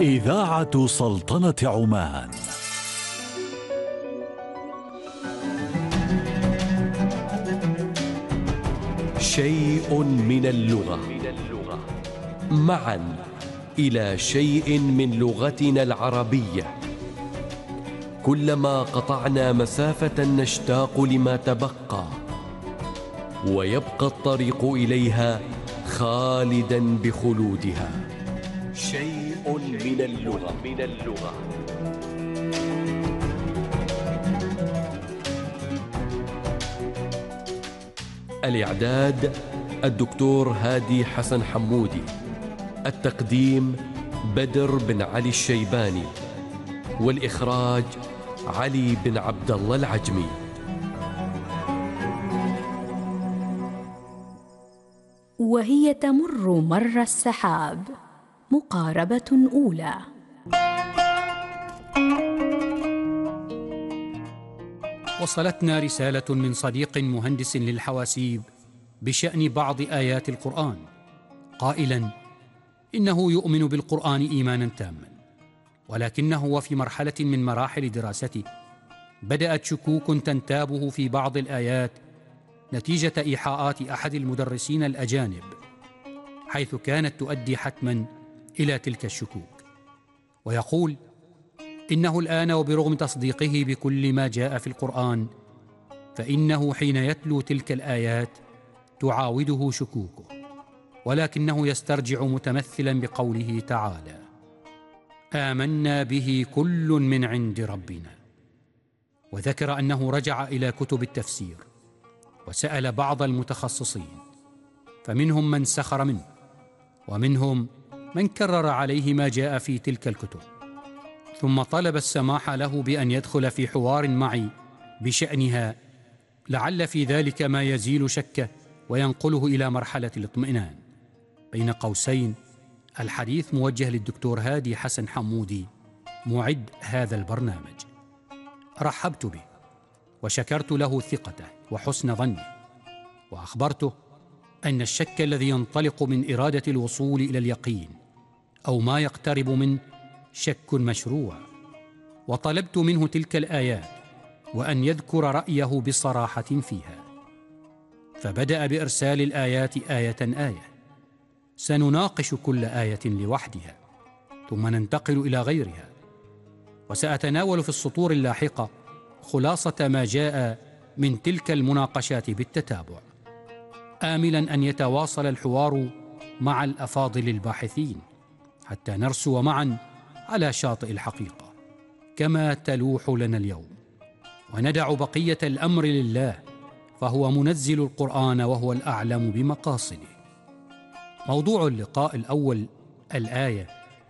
إذاعة سلطنة عمان. شيء من اللغة، معا إلى شيء من لغتنا العربية. كلما قطعنا مسافة نشتاق لما تبقى، ويبقى الطريق إليها خالدا بخلودها. شيء من اللغة. الإعداد الدكتور هادي حسن حمودي، التقديم بدر بن علي الشيباني، والإخراج علي بن عبد الله العجمي. وهي تمر مر السحاب، مقاربة أولى. وصلتنا رسالة من صديق مهندس للحواسيب بشأن بعض آيات القرآن، قائلا إنه يؤمن بالقرآن إيمانا تاما، ولكنه وفي مرحلة من مراحل دراسته بدأت شكوك تنتابه في بعض الآيات نتيجة إيحاءات أحد المدرسين الأجانب، حيث كانت تؤدي حتما إلى تلك الشكوك. ويقول إنه الآن وبرغم تصديقه بكل ما جاء في القرآن، فإنه حين يتلو تلك الآيات تعاوده شكوكه، ولكنه يسترجع متمثلا بقوله تعالى: آمنا به كل من عند ربنا. وذكر أنه رجع إلى كتب التفسير وسأل بعض المتخصصين، فمنهم من سخر منه، ومنهم من كرر عليه ما جاء في تلك الكتب، ثم طلب السماح له بأن يدخل في حوار معي بشأنها، لعل في ذلك ما يزيل شكه وينقله إلى مرحلة الاطمئنان. بين قوسين، الحديث موجه للدكتور هادي حسن حمودي، معد هذا البرنامج. رحبت به وشكرت له ثقته وحسن ظنه، وأخبرته أن الشك الذي ينطلق من إرادة الوصول إلى اليقين أو ما يقترب منه شك مشروع، وطلبت منه تلك الآيات وأن يذكر رأيه بصراحة فيها. فبدأ بإرسال الآيات آية آية، سنناقش كل آية لوحدها ثم ننتقل إلى غيرها، وسأتناول في السطور اللاحقة خلاصة ما جاء من تلك المناقشات بالتتابع، آملا أن يتواصل الحوار مع الأفاضل الباحثين حتى نرسو معا على شاطئ الحقيقة كما تلوح لنا اليوم، وندع بقية الأمر لله، فهو منزل القرآن وهو الأعلم بمقاصده. موضوع اللقاء الأول الآية: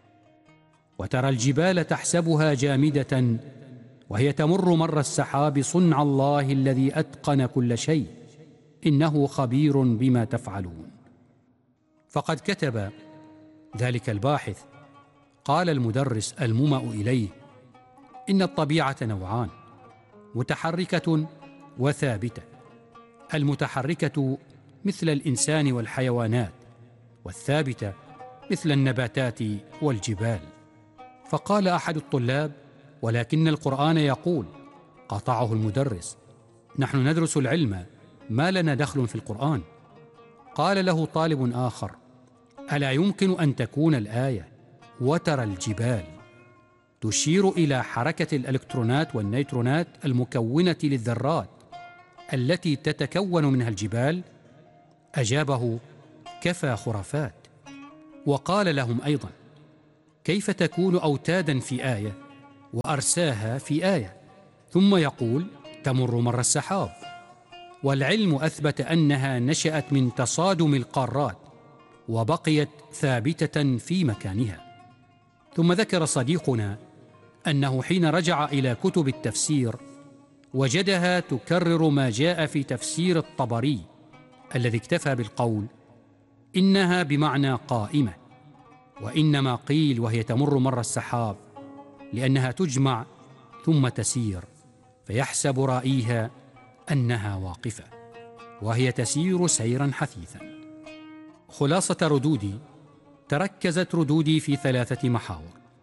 وترى الجبال تحسبها جامدة وهي تمر مر السحاب صنع الله الذي أتقن كل شيء إنه خبير بما تفعلون. فقد كتب ذلك الباحث: قال المدرس الممأ إليه: إن الطبيعة نوعان، متحركة وثابتة. المتحركة مثل الإنسان والحيوانات، والثابتة مثل النباتات والجبال. فقال أحد الطلاب: ولكن القرآن يقول. قاطعه المدرس: نحن ندرس العلم، ما لنا دخل في القرآن. قال له طالب آخر: ألا يمكن أن تكون الآية وترى الجبال تشير إلى حركة الإلكترونات والنيترونات المكونة للذرات التي تتكون منها الجبال؟ أجابه: كفى خرافات. وقال لهم أيضا: كيف تكون أوتادا في آية وأرساها في آية، ثم يقول تمر مر السحاب؟ والعلم أثبت أنها نشأت من تصادم القارات وبقيت ثابتة في مكانها. ثم ذكر صديقنا أنه حين رجع إلى كتب التفسير وجدها تكرر ما جاء في تفسير الطبري الذي اكتفى بالقول إنها بمعنى قائمة، وإنما قيل وهي تمر مر السحاب لأنها تجمع ثم تسير، فيحسب رائيها أنها واقفة وهي تسير سيرا حثيثا. خلاصة ردودي: تركزت ردودي في 3 محاور.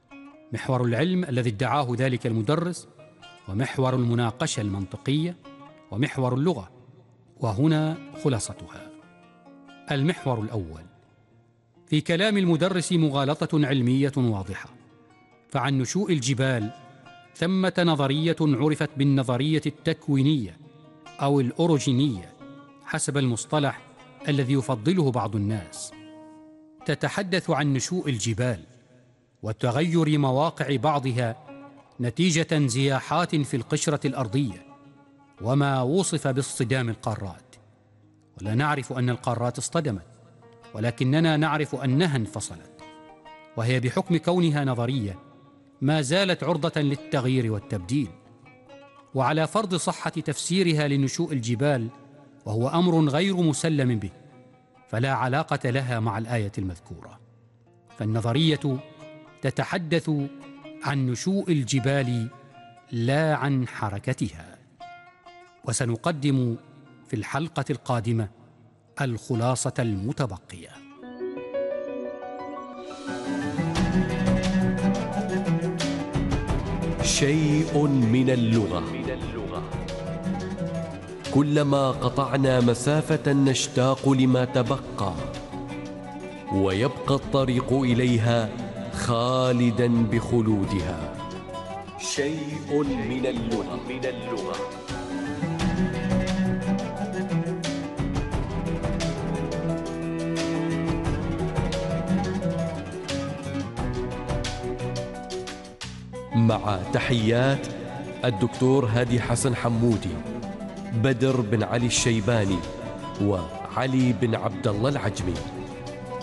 محور العلم الذي ادعاه ذلك المدرس، ومحور المناقشة المنطقية، ومحور اللغة. وهنا خلاصتها. المحور الأول: في كلام المدرس مغالطة علمية واضحة. فعن نشوء الجبال ثمة نظرية عرفت بالنظرية التكوينية أو الأوروجينية حسب المصطلح الذي يفضله بعض الناس، تتحدث عن نشوء الجبال وتغير مواقع بعضها نتيجة انزياحات في القشرة الأرضية، وما وصف باصطدام القارات. ولا نعرف أن القارات اصطدمت، ولكننا نعرف أنها انفصلت، وهي بحكم كونها نظرية ما زالت عرضة للتغيير والتبديل. وعلى فرض صحة تفسيرها لنشوء الجبال، وهو أمر غير مسلم به، فلا علاقة لها مع الآية المذكورة، فالنظرية تتحدث عن نشوء الجبال لا عن حركتها. وسنقدم في الحلقة القادمة الخلاصة المتبقية. شيء من اللغة. كلما قطعنا مسافة نشتاق لما تبقى، ويبقى الطريق إليها خالدا بخلودها. شيء من اللغة. مع تحيات الدكتور هادي حسن حمودي، بدر بن علي الشيباني، وعلي بن عبد الله العجمي.